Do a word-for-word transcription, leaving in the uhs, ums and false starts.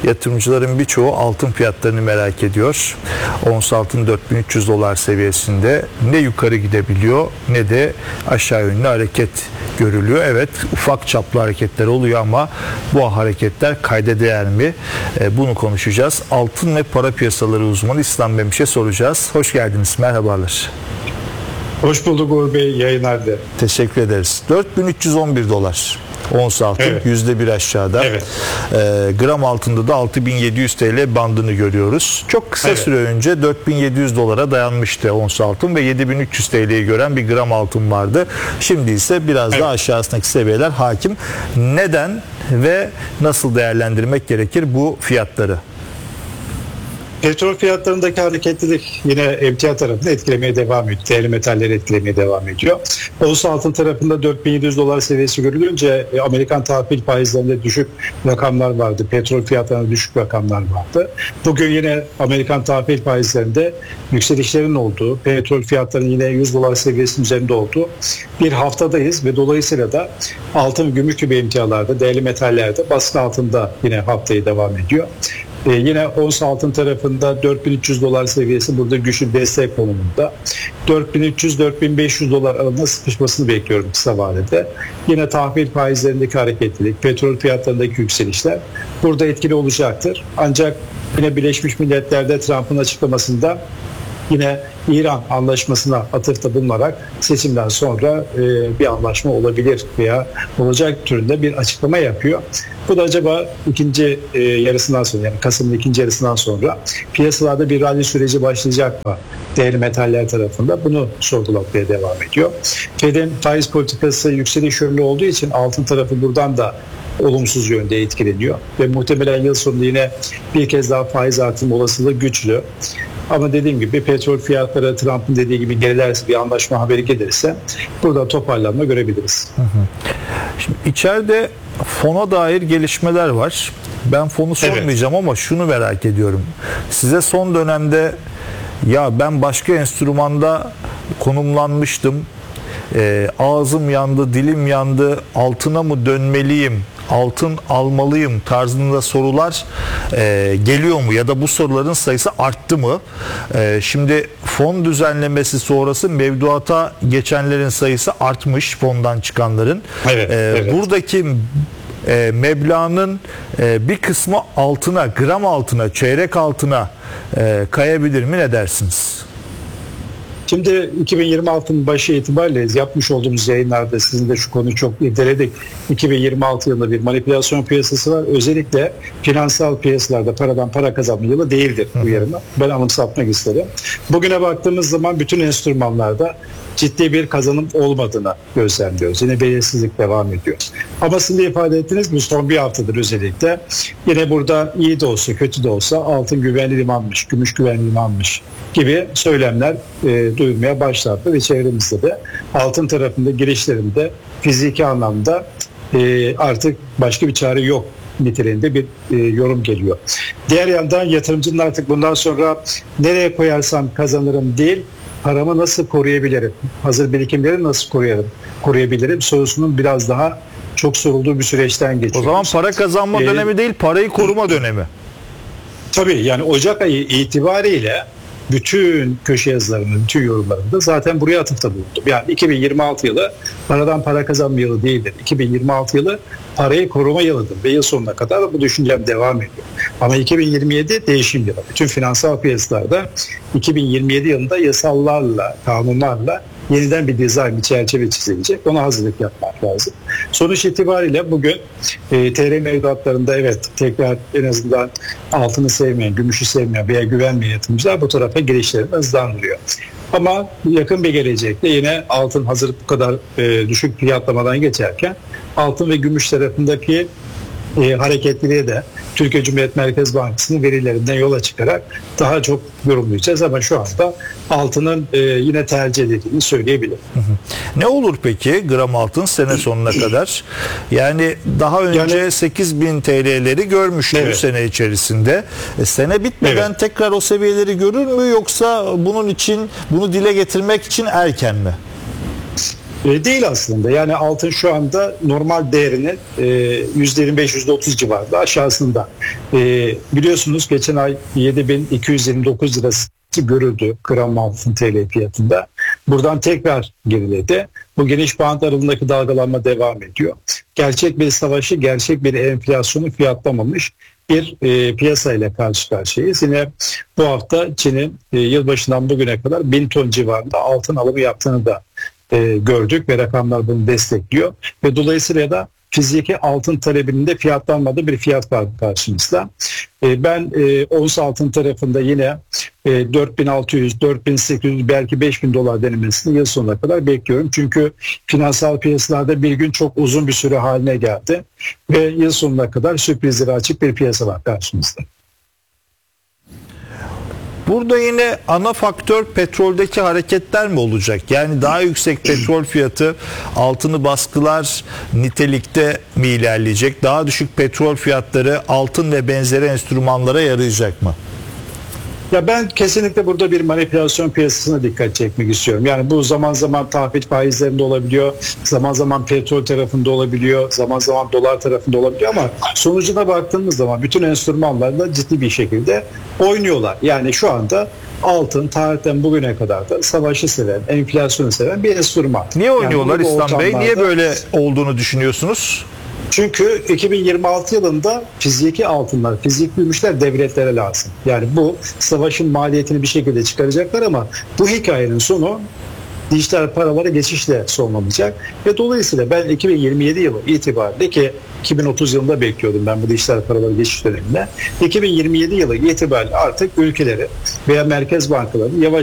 Yatırımcıların birçoğu altın fiyatlarını merak ediyor. Ons altın dört bin üç yüz dolar seviyesinde, ne yukarı gidebiliyor ne de aşağı yönlü hareket görülüyor. Evet, ufak çaplı hareketler oluyor ama bu hareketler kayda değer mi? E, bunu konuşacağız. Altın ve para piyasaları uzmanı İslam Memiş'e soracağız. Hoş geldiniz. Merhabalar. Hoş bulduk Uğur Bey, yayınlarda. Teşekkür ederiz. dört bin üç yüz on bir dolar ons altın, evet. yüzde bir aşağıda. Evet. E, gram altında da altı bin yedi yüz T L bandını görüyoruz. Çok kısa evet. süre önce dört bin yedi yüz dolara dayanmıştı ons altın ve yedi bin üç yüz T L'yi gören bir gram altın vardı. Şimdi ise biraz evet. daha aşağısındaki seviyeler hakim. Neden ve nasıl değerlendirmek gerekir bu fiyatları? Petrol fiyatlarındaki hareketlilik yine emtia tarafını etkilemeye devam ediyor. Değerli metalleri etkilemeye devam ediyor. Ons altın tarafında dört bin yedi yüz dolar seviyesi görülünce Amerikan tahvil faizlerinde düşük rakamlar vardı. Petrol fiyatlarında düşük rakamlar vardı. Bugün yine Amerikan tahvil faizlerinde yükselişlerin olduğu, petrol fiyatlarının yine yüz dolar seviyesinin üzerinde olduğu bir haftadayız ve dolayısıyla da altın ve gümüş gibi emtialarda, değerli metallerde baskı altında yine haftayı devam ediyor. Ee, yine ons altın tarafında dört bin üç yüz dolar seviyesi burada güçlü destek konumunda. dört bin üç yüz dört bin beş yüz dolar arasında sıkışmasını bekliyorum kısa vadede. Yine tahvil faizlerindeki hareketlilik, petrol fiyatlarındaki yükselişler burada etkili olacaktır. Ancak yine Birleşmiş Milletler'de Trump'ın açıklamasında yine İran anlaşmasına atıfta bulunarak seçimden sonra e, bir anlaşma olabilir veya olacak türünde bir açıklama yapıyor. Bu da acaba ikinci e, yarısından sonra, yani Kasım'ın ikinci yarısından sonra piyasalarda bir rally süreci başlayacak mı? Değerli metaller tarafında bunu sorgulamaya devam ediyor. Fed'in faiz politikası yükseliş yönlü olduğu için altın tarafı buradan da olumsuz yönde etkileniyor ve muhtemelen yıl sonunda yine bir kez daha faiz artırma olasılığı güçlü. Ama dediğim gibi petrol fiyatları Trump'ın dediği gibi gerilerse, bir anlaşma haberi gelirse burada toparlanma görebiliriz. Hı hı. Şimdi içeride fona dair gelişmeler var. Ben fonu sormayacağım evet. ama şunu merak ediyorum. Size son dönemde ya ben başka enstrümanda konumlanmıştım, e, ağzım yandı, dilim yandı, altına mı dönmeliyim, altın almalıyım tarzında sorular e, geliyor mu ya da bu soruların sayısı arttı mı? E, şimdi fon düzenlemesi sonrası mevduata geçenlerin sayısı artmış, fondan çıkanların. Evet, e, evet. Buradaki e, meblağın e, bir kısmı altına, gram altına, çeyrek altına e, kayabilir mi? Ne dersiniz? Şimdi iki bin yirmi altının başı itibariyle yapmış olduğumuz yayınlarda sizin de şu konuyu çok irdeledik. iki bin yirmi altı yılında bir manipülasyon piyasası var. Özellikle finansal piyasalarda paradan para kazanma yılı değildir bu yarına. Ben anımsatmak isterim. Bugüne baktığımız zaman bütün enstrümanlarda ciddi bir kazanım olmadığını gözlemliyoruz. Yine belirsizlik devam ediyor. Ama sizin de ifade ettiniz, bu son bir haftadır özellikle. Yine burada iyi de olsa kötü de olsa altın güvenli limanmış, gümüş güvenli limanmış gibi söylemler e, duyulmaya başladı ve çevremizde de altın tarafında girişlerinde fiziki anlamda e, artık başka bir çare yok niteliğinde bir e, yorum geliyor. Diğer yandan yatırımcının artık bundan sonra nereye koyarsam kazanırım değil, paramı nasıl koruyabilirim, hazır birikimleri nasıl koruyarım, koruyabilirim sorusunun biraz daha çok sorulduğu bir süreçten geçiyoruz. O zaman para kazanma ee, dönemi değil, parayı koruma dönemi. Tabii, yani Ocak ayı itibariyle bütün köşe yazılarının, bütün yorumlarında zaten buraya atıfta bulundum. Yani iki bin yirmi altı yılı paradan para kazanma yılı değildir. iki bin yirmi altı yılı parayı koruma yılıdır ve yıl sonuna kadar da bu düşüncem devam ediyor. Ama iki bin yirmi yedi değişim yılı. Bütün finansal piyasalarda iki bin yirmi yedi yılında yasallarla, kanunlarla yeniden bir dizayn, bir çerçeve çizilecek. Ona hazırlık yapmak lazım. Sonuç itibariyle bugün e, T L mevduatlarında evet tekrar en azından altını sevmeyen, gümüşü sevmeyen veya güvenmeyen yatırımcılar bu tarafa girişlerini hızlandırıyor. Ama yakın bir gelecekte yine altın hazır bu kadar e, düşük fiyatlamadan geçerken altın ve gümüş tarafındaki e, hareketliliğe de Türkiye Cumhuriyet Merkez Bankası'nın verilerinden yola çıkarak daha çok yorumlayacağız ama şu anda altının e, yine tercih edildiğini söyleyebilirim. Hı hı. Ne olur peki gram altın sene sonuna kadar? Yani daha önce yani, sekiz bin T L'leri görmüştü evet. sene içerisinde. E, sene bitmeden evet. tekrar o seviyeleri görür mü, yoksa bunun için, bunu dile getirmek için erken mi? E, değil aslında. Yani altın şu anda normal değerinin e, yüzde yirmi beş yüzde otuz civarında aşağısında. E, biliyorsunuz geçen ay yedi bin iki yüz yirmi dokuz lirası görüldü gram altın T L fiyatında. Buradan tekrar geriledi. Bu geniş band aralığındaki dalgalanma devam ediyor. Gerçek bir savaşı, gerçek bir enflasyonu fiyatlamamış bir e, piyasa ile karşı karşıyayız. Yine bu hafta Çin'in e, yılbaşından bugüne kadar bin ton civarında altın alımı yaptığını da e, gördük ve rakamlar bunu destekliyor. Ve dolayısıyla da fiziki altın talebinin de fiyatlanmadığı bir fiyat var karşımızda. E, ben e, ons altın tarafında yine e, dört bin altı yüz, dört bin sekiz yüz belki beş bin dolar denemesini yıl sonuna kadar bekliyorum. Çünkü finansal piyasalarda bir gün çok uzun bir süre haline geldi ve yıl sonuna kadar sürprizlere açık bir piyasa var karşımızda. Burada yine ana faktör petroldeki hareketler mi olacak? Yani daha yüksek petrol fiyatı altını baskılar nitelikte mi ilerleyecek? Daha düşük petrol fiyatları altın ve benzeri enstrümanlara yarayacak mı? Ya ben kesinlikle burada bir manipülasyon piyasasına dikkat çekmek istiyorum. Yani bu zaman zaman tahvil faizlerinde olabiliyor, zaman zaman petrol tarafında olabiliyor, zaman zaman dolar tarafında olabiliyor ama sonucuna baktığımız zaman bütün enstrümanlarla ciddi bir şekilde oynuyorlar. Yani şu anda altın tarihten bugüne kadar da savaşı seven, enflasyonu seven bir enstrüman. Niye oynuyorlar yani İslam Bey? Niye ortamlarda... böyle olduğunu düşünüyorsunuz? Çünkü iki bin yirmi altı yılında fiziki altınlar, fiziki gümüşler devletlere lazım. Yani bu savaşın maliyetini bir şekilde çıkaracaklar ama bu hikayenin sonu dijital paralara geçişle sonlanacak. Ve dolayısıyla ben iki bin yirmi yedi yılı itibariyle ki iki bin otuz yılında bekliyordum ben bu dijital paralara geçiş döneminde. iki bin yirmi yedi yılı itibariyle artık ülkeleri veya merkez bankaları yavaş